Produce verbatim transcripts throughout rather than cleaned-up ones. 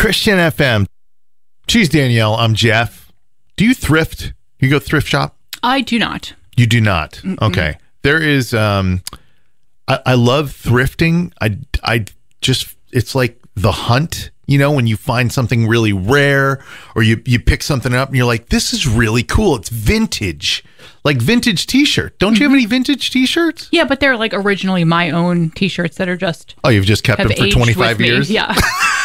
Christian F M. She's Danielle. I'm Jeff. Do you thrift? You go thrift shop? I do not. You do not? Mm-mm. Okay. There is, um, I, I love thrifting. I, I just, it's like the hunt, you know, when you find something really rare or you, you pick something up and you're like, this is really cool. It's vintage, like vintage t-shirt. Don't you have any vintage t-shirts? Yeah, but they're like originally my own t-shirts that are just. Oh, you've just kept have them for aged twenty-five with me. years? Yeah.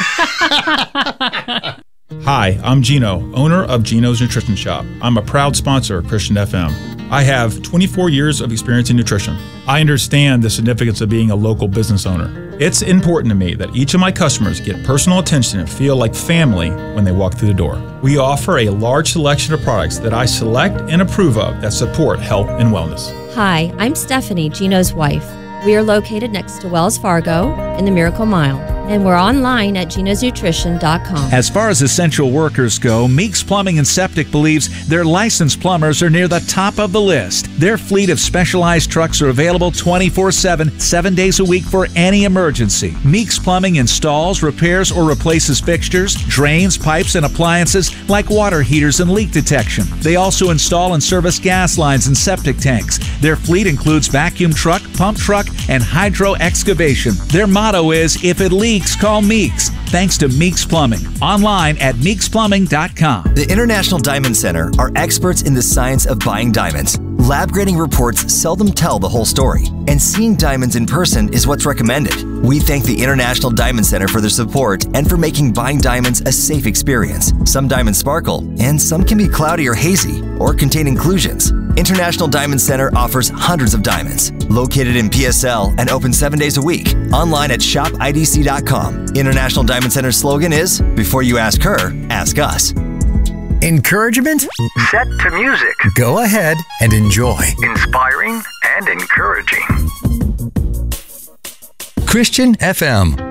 Hi, I'm Gino, owner of Gino's Nutrition Shop. I'm a proud sponsor of Christian F M. I have twenty-four years of experience in nutrition. I understand the significance of being a local business owner. It's important to me that each of my customers get personal attention and feel like family when they walk through the door. We offer a large selection of products that I select and approve of that support health and wellness. Hi, I'm Stephanie, Gino's wife. We are located next to Wells Fargo in the Miracle Mile, and we're online at genos nutrition dot com. As far as essential workers go, Meeks Plumbing and Septic believes their licensed plumbers are near the top of the list. Their fleet of specialized trucks are available twenty-four seven, seven days a week for any emergency. Meeks Plumbing installs, repairs, or replaces fixtures, drains, pipes, and appliances like water heaters and leak detection. They also install and service gas lines and septic tanks. Their fleet includes vacuum truck, pump truck, and hydro excavation. Their motto is, if it leaks, call Meeks. Thanks to Meeks Plumbing. Online at meeks plumbing dot com. The International Diamond Center are experts in the science of buying diamonds. Lab grading reports seldom tell the whole story, and seeing diamonds in person is what's recommended. We thank the International Diamond Center for their support and for making buying diamonds a safe experience. Some diamonds sparkle, and some can be cloudy or hazy, or contain inclusions. International Diamond Center offers hundreds of diamonds, located in P S L and open seven days a week. Online at shop I D C dot com. International Diamond Center's slogan is, before you ask her, ask us. Encouragement? Set to music. Go ahead and enjoy. Inspiring and encouraging. Christian F M.